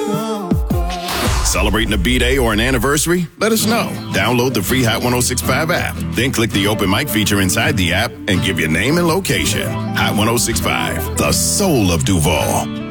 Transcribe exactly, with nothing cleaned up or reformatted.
Celebrating a B-Day or an anniversary? Let us know. Download the free Hot ten sixty-five app. Then click the open mic feature inside the app and give your name and location. Hot ten sixty-five, the soul of Duval.